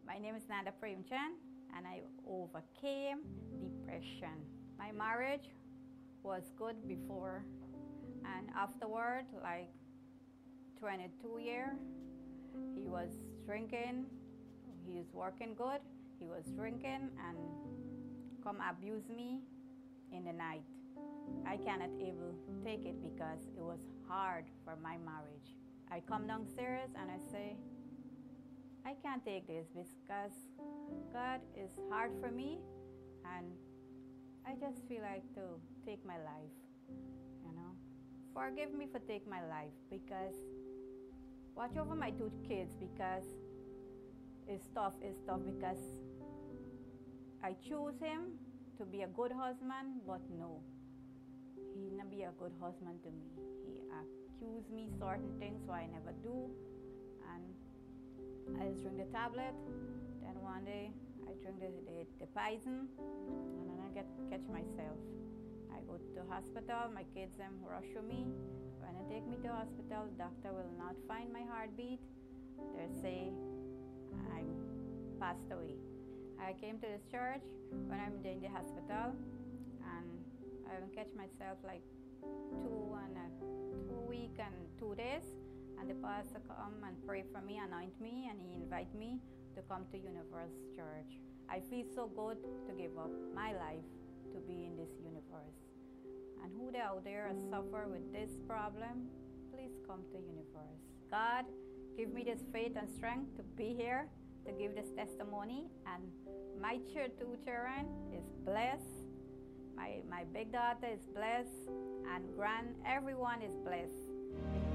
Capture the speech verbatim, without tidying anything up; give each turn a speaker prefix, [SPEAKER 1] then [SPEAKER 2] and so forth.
[SPEAKER 1] My name is Nanda Premchand, and I overcame depression. My marriage was good before, and afterward, like twenty-two years, he was drinking, he was working good, he was drinking and come abuse me in the night. I cannot able take it because it was hard for my marriage. I come downstairs and I say, I can't take this because God is hard for me and I just feel like to take my life, you know. Forgive me for taking my life because watch over my two kids because it's tough, it's tough because I choose him to be a good husband, but no, he not be a good husband to me. He accused me certain things so I never do, and I just drink the tablet. Then one day I drink the, the, the poison, and then I get catch myself. I go to the hospital, my kids them rush to me. When they take me to the hospital, doctor will not find my heartbeat. They say I'm passed away. I came to this church when I'm in the hospital, and I catch myself like two and a, two week and two days. And the pastor come and pray for me, anoint me, and he invite me to come to Universe Church. I feel so good to give up my life to be in this universe. And who they out there suffer with this problem, please come to Universe. God, give me this faith and strength to be here, to give this testimony. And my two children is blessed. My, my big daughter is blessed. And grand, everyone is blessed.